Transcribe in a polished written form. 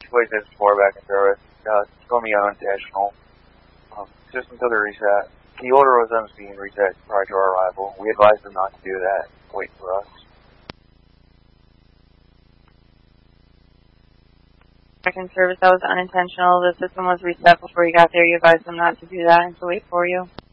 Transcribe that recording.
placed this before back in service. It's going to be unintentional. System took a reset. The order was them being reset prior to our arrival. We advised them not to do that. Wait for us. Back in service, that was unintentional. The system was reset before you got there. You advised them not to do that and to wait for you.